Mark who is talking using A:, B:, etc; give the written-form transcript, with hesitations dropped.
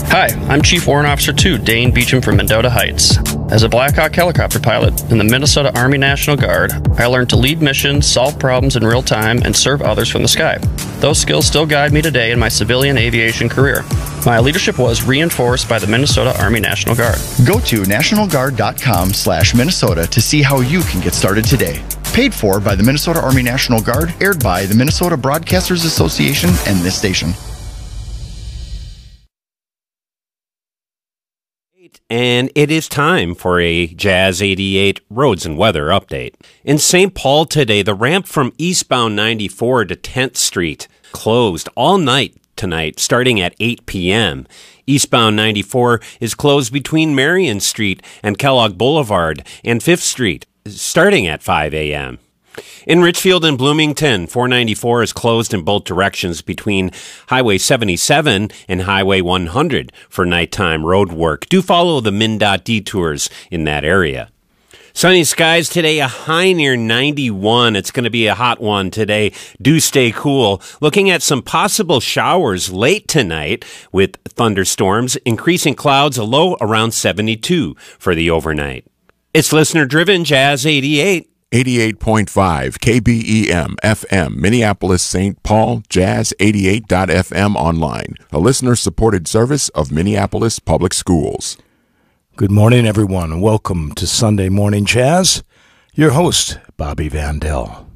A: Hi, I'm Chief Warrant Officer 2, Dane Beecham from Mendota Heights. As a Black Hawk helicopter pilot in the Minnesota Army National Guard, I learned to lead missions, solve problems in real time, and serve others from the sky. Those skills still guide me today in my civilian aviation career. My leadership was reinforced by the Minnesota Army National Guard.
B: Go to nationalguard.com/Minnesota to see how you can get started today. Paid for by the Minnesota Army National Guard, aired by the Minnesota Broadcasters Association and this station.
C: And it is time for a Jazz 88 roads and weather update. In St. Paul today, the ramp from eastbound 94 to 10th Street closed all night tonight, starting at 8 p.m. Eastbound 94 is closed between Marion Street and Kellogg Boulevard and 5th Street, starting at 5 a.m. In Richfield and Bloomington, 494 is closed in both directions between Highway 77 and Highway 100 for nighttime road work. Do follow the MnDOT detours in that area. Sunny skies today, a high near 91. It's going to be a hot one today. Do stay cool. Looking at some possible showers late tonight with thunderstorms, increasing clouds, a low around 72 for the overnight. It's listener-driven Jazz 88.
D: 88.5 KBEM FM, Minneapolis, St. Paul, Jazz 88.fm online, a listener-supported service of Minneapolis Public Schools.
E: Good morning, everyone, and welcome to Sunday Morning Jazz. Your host, Bobby Vandell.